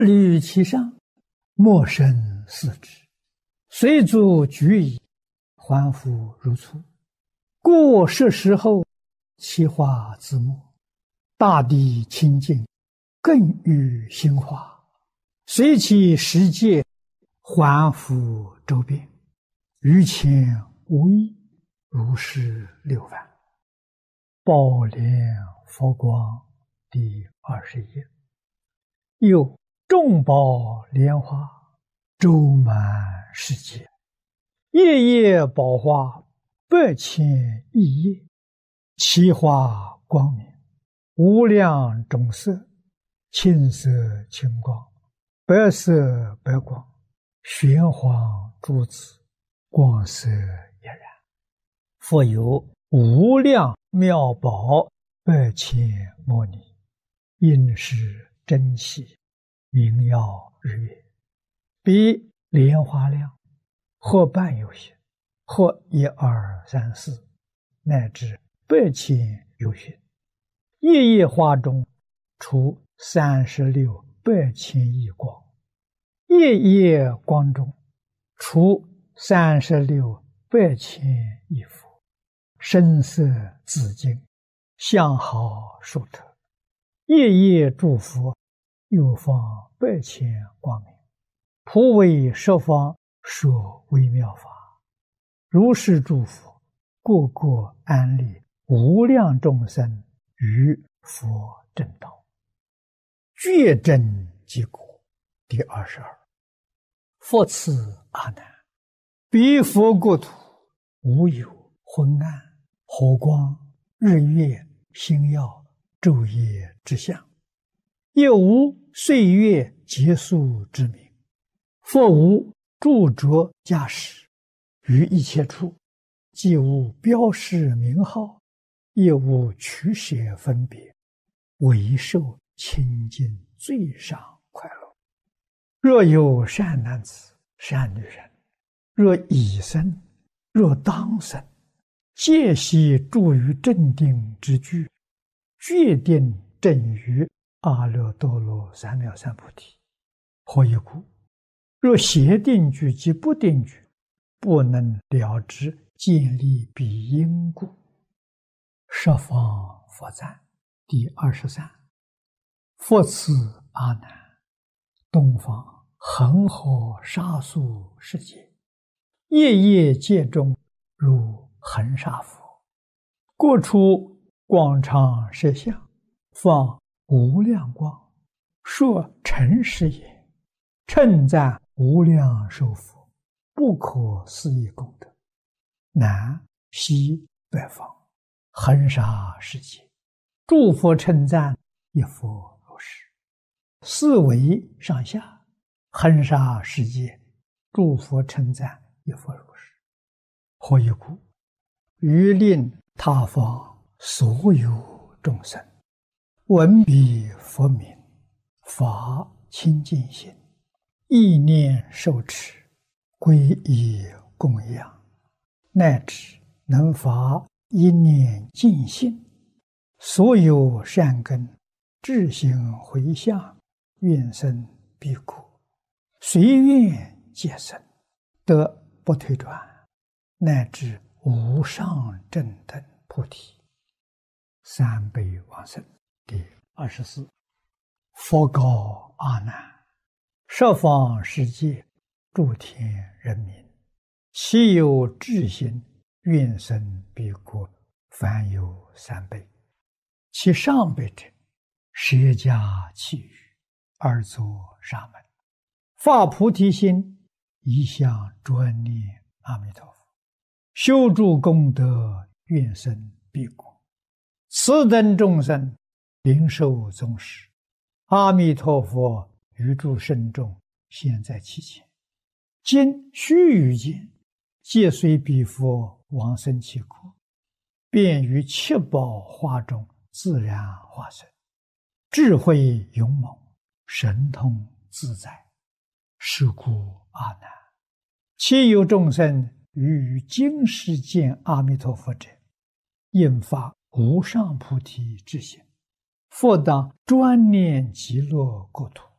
立于其上，莫生四之，随足举矣，还复如初。过世时后，其化自没，大地清净，更愈兴化，随其时节，还复周遍，于前无异，如是六番。宝莲佛光第20页。又众宝莲花周满世界，夜夜宝花8,000亿叶，其花光明，无量种色，青色青光，白色白光，玄黄珠子，光色俨然。复有无量妙宝8,000摩尼，应是真气，明耀日月，比莲花量，或半有些，或1、2、3、4，乃至8,000有余。夜夜花中出36 8,000亿光，夜夜光中出36 8,000亿佛，声色自净，相好殊特。夜夜诸佛又放8,000光明，普为十方说微妙法。如是诸佛，个个安立无量众生于佛正道，觉真即果。第22。复次阿难，彼佛国土无有昏暗、火光、日月、星耀、昼夜之相，也无岁月结束之名，复无著着驾驶，于一切处既无标示名号，也无取舍分别，唯受清净最上快乐。若有善男子、善女人，若已生，若当生，皆悉住于正定之具，决定正于阿耨多罗三藐三菩提。何以故？若邪定具及不定具，不能了知建立彼因故。十方佛赞第23。复次阿难，东方恒河沙数世界，夜夜界中如恒沙佛，各处广长舌相，放无量光，说诚实也，称赞无量寿佛不可思议功德。南西北方恒沙世界，诸佛称赞一佛如是。四维上下恒沙世界，诸佛称赞一佛如是。何以故？于令他方所有众生闻彼佛名，发清净心，意念受持，皈依供养，乃至能发一念净心，所有善根自行回向，愿生彼国，随愿皆生，得不退转，乃至无上正等菩提。三辈往生第24。佛告阿难，十方世界诸天人民，其有智心，愿生彼国，凡有3辈。其上辈者，舍家弃语，而作沙门，发菩提心，一向专念阿弥陀佛，修诸功德，愿生彼国。此等众生领受宗师，阿弥陀佛于诸圣众现在其前，今须臾间，皆随彼佛往生其国，便于七宝花中自然化身，智慧勇猛，神通自在。是故阿难，其有众生于今世见阿弥陀佛者，应发无上菩提之心，复当专念极乐国土，